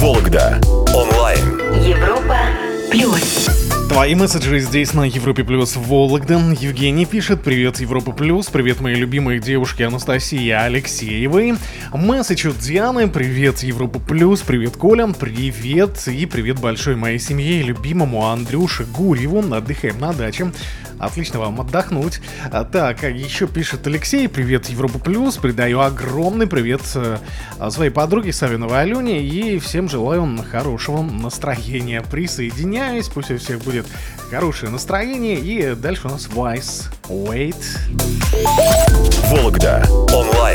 Вологда. Онлайн. Европа плюс. Твои месседжи здесь на Европе Плюс Вологда. Евгений пишет: привет, Европа Плюс, привет мои любимые девушки Анастасии и Алексеевой. Месседж от Дианы: привет, Европа Плюс, привет, Коля, привет и привет большой моей семье и любимому Андрюше Гурьеву. Отдыхаем на даче. Отлично вам отдохнуть. Так, еще пишет Алексей: привет, Европа Плюс, передаю огромный привет своей подруге Савиновой Алене и всем желаю хорошего настроения. Присоединяюсь, пусть у всех будет хорошее настроение. И дальше у нас Vice Wait. Вологда. Онлайн.